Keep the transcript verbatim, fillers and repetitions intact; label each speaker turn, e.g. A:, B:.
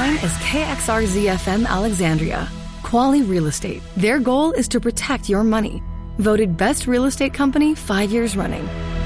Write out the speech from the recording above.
A: line is K X R Z F M Alexandria. Quali Real Estate. Their goal is to protect your money. Voted best real estate company five years running.